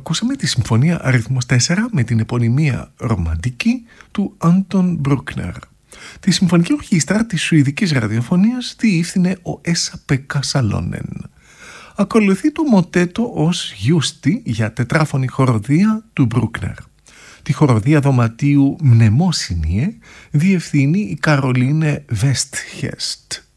Ακούσαμε τη συμφωνία αριθμός 4 με την επωνυμία ρομαντική του Άντων Μπρούκνερ. Τη συμφωνική ορχήστρα της Σουηδικής ραδιοφωνίας διεύθυνε ο Έσα-Πέκκα Σαλόνεν. Ακολουθεί το μοτέτο ως Γιούστη για τετράφωνη χοροδία του Μπρούκνερ. Τη χοροδία δωματίου Μνεμόσυνιε διευθύνει η Καρολίνε Βέστχεστ.